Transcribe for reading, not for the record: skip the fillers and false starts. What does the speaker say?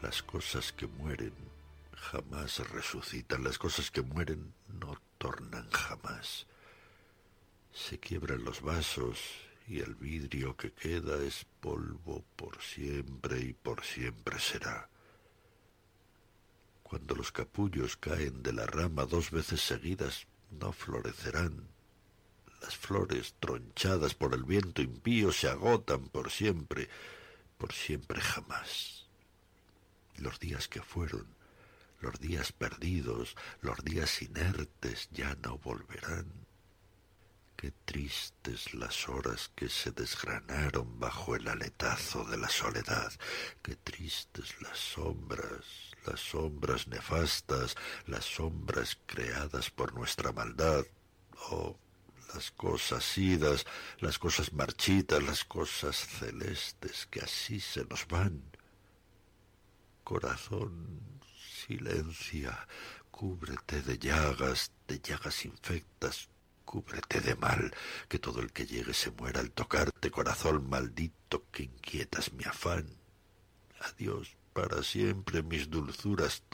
Las cosas que mueren jamás resucitan, las cosas que mueren no tornan jamás. Se quiebran los vasos y el vidrio que queda es polvo por siempre y por siempre será. Cuando los capullos caen de la rama 2 veces seguidas, no florecerán. Las flores, tronchadas por el viento impío, se agotan por siempre jamás. Los días que fueron, los días perdidos, los días inertes ya no volverán. Qué tristes las horas que se desgranaron bajo el aletazo de la soledad. Qué tristes las sombras nefastas, las sombras creadas por nuestra maldad. Oh, las cosas idas, las cosas marchitas, las cosas celestes que así se nos van. Corazón, silencia, cúbrete de llagas infectas, cúbrete de mal, que todo el que llegue se muera al tocarte, corazón maldito que inquietas mi afán. Adiós para siempre mis dulzuras